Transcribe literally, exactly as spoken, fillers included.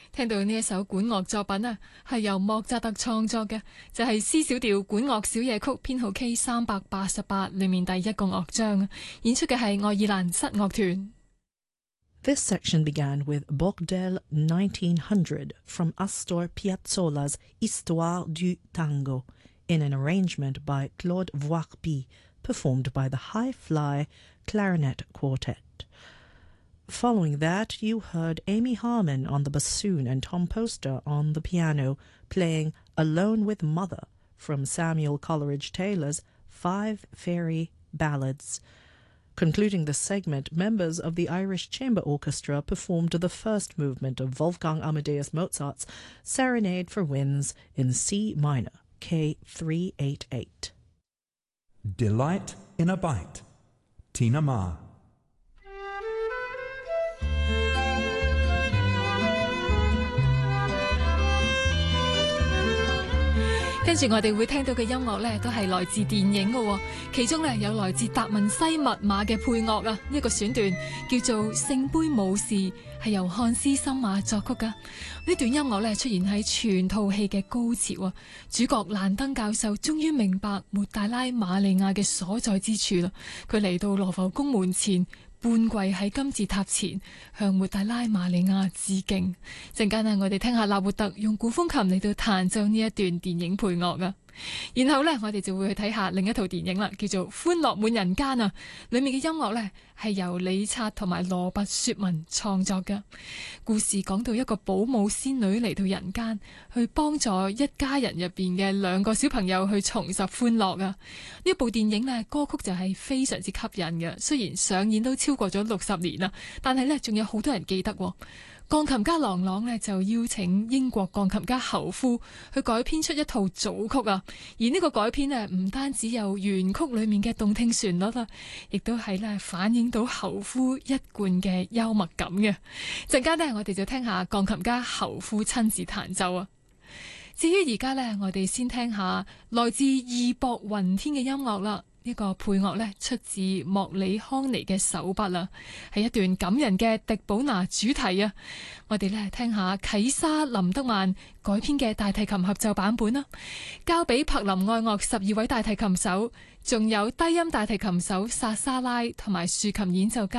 聽到呢一首管樂作品啊，係由莫扎特創作嘅，就係 C 小調管樂小夜曲編號 K 三百八十八裏面第一個樂章，演出嘅係愛爾蘭室樂團。 This section began with Bordel nineteen hundred from Astor Piazzolla's Histoire du Tango in an arrangement by Claude Voirby, performed by the High Fly Clarinet Quartet. Following that, you heard Amy Harmon on the bassoon and Tom Poster on the piano, playing Alone with Mother from Samuel Coleridge Taylor's Five Fairy Ballads. Concluding the segment, members of the Irish Chamber Orchestra performed the first movement of Wolfgang Amadeus Mozart's Serenade for Winds in C minor, K three eighty-eight. Delight in a Bite, Tina Ma. 跟住我哋會聽到嘅音樂呢，都係來自電影嘅，其中呢，有來自達文西密碼嘅配樂啊，呢、這個選段叫做《聖杯武士》，係由漢斯森馬作曲噶。呢段音樂呢，出現喺全套戲嘅高潮啊，主角蘭登教授終於明白抹大拉瑪利亞嘅所在之處啦，佢嚟到羅浮宮門前，半跪喺金字塔前向抹大拉瑪利亞致敬。陣間啊，我哋聽下納活特用古風琴嚟到彈奏呢一段電影配樂啊。然後呢，我哋就會去睇下另一套電影啦，叫做《歡樂滿人間》啊。裏面嘅音樂呢，係由李察同埋羅拔雪文創作嘅。故事講到一個保姆仙女嚟到人間，去幫助一家人入邊嘅兩個小朋友去重拾歡樂啊。呢部電影呢，歌曲就係非常之吸引嘅。雖然上演都超過咗六十年啦，但係呢，仲有好多人記得。鋼琴家郎朗呢，就邀請英國鋼琴家侯夫去改編出一套組曲啊，而呢個改編呢，唔單止有原曲裏面嘅動聽旋律啦，亦都係咧反映到侯夫一貫嘅幽默感嘅。陣間呢，我哋就聽下鋼琴家侯夫親自彈奏啊。至於而家呢，我哋先聽下來自義薄雲天嘅音樂啦。呢個配樂呢，出自莫里康尼嘅手筆啦，係一段感人嘅迪寶拿主題啊！我哋呢，聽下啟莎林德曼改編嘅大提琴合奏版本啦，交俾柏林愛樂十二位大提琴手，仲有低音大提琴手薩莎拉同埋豎琴演奏家。